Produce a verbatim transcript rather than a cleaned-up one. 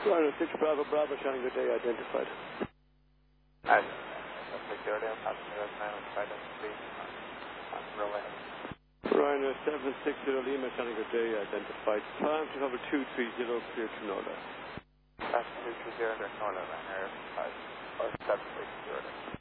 Rhino six Bravo Bravo, shining good day, identified. Alright, security, I'm passing you right now, try to speak on relay. Rhino seven six zero Lima, shining good day, identified. Climb to cover two three zero, clear to Nola. That's two three zero, Nola, Runner five, or seven six zero.